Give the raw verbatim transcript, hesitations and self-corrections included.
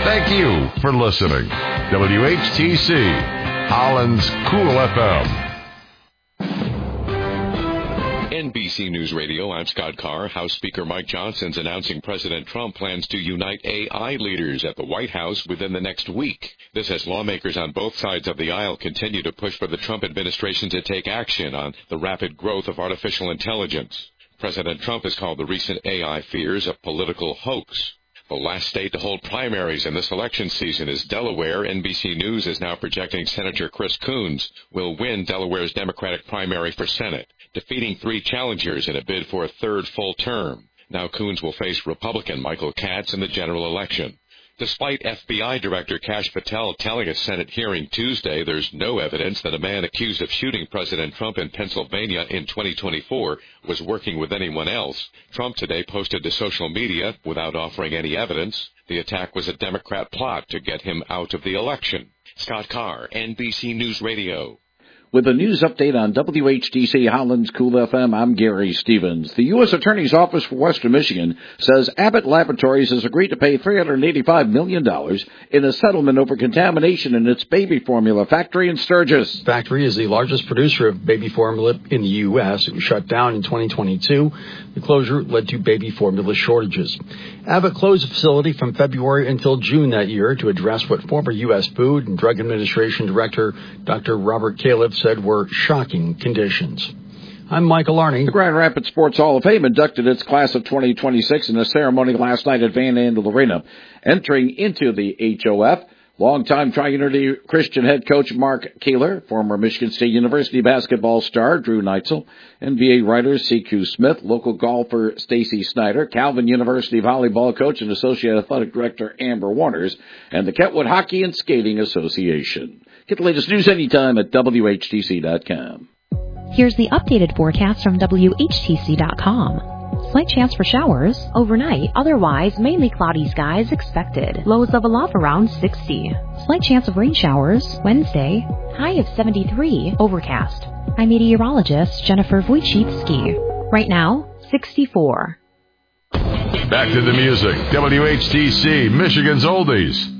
Thank you for listening. W H T C, Holland's Cool F M. N B C News Radio, I'm Scott Carr. House Speaker Mike Johnson's announcing President Trump plans to unite A I leaders at the White House within the next week. This as lawmakers on both sides of the aisle continue to push for the Trump administration to take action on the rapid growth of artificial intelligence. President Trump has called the recent A I fears a political hoax. The last state to hold primaries in this election season is Delaware. N B C News is now projecting Senator Chris Coons will win Delaware's Democratic primary for Senate, defeating three challengers in a bid for a third full term. Now Coons will face Republican Michael Katz in the general election. Despite F B I Director Kash Patel telling a Senate hearing Tuesday there's no evidence that a man accused of shooting President Trump in Pennsylvania in twenty twenty-four was working with anyone else, Trump today posted to social media, without offering any evidence, the attack was a Democrat plot to get him out of the election. Scott Carr, N B C News Radio. With a news update on W H T C Holland's Cool F M, I'm Gary Stevens. The U S Attorney's Office for Western Michigan says Abbott Laboratories has agreed to pay three hundred eighty-five million dollars in a settlement over contamination in its baby formula factory in Sturgis. The factory is the largest producer of baby formula in the U S It was shut down in twenty twenty-two. The closure led to baby formula shortages. Abbott closed the facility from February until June that year to address what former U S Food and Drug Administration Director Doctor Robert Califf said were shocking conditions. I'm Michael Arney. The Grand Rapids Sports Hall of Fame inducted its class of twenty twenty-six in a ceremony last night at Van Andel Arena. Entering into the H O F, longtime Tri-Unity Christian head coach Mark Kaler, former Michigan State University basketball star Drew Neitzel, N B A writer C Q Smith, local golfer Stacy Snyder, Calvin University volleyball coach and associate athletic director Amber Warners, and the Kentwood Hockey and Skating Association. Get the latest news anytime at W H T C dot com. Here's the updated forecast from W H T C dot com. Slight chance for showers overnight, otherwise mainly cloudy skies expected. Lows level off around sixty. Slight chance of rain showers Wednesday, high of seventy-three, overcast. I'm meteorologist Jennifer Wojcicki. Right now, sixty-four. Back to the music. W H T C, Michigan's Oldies.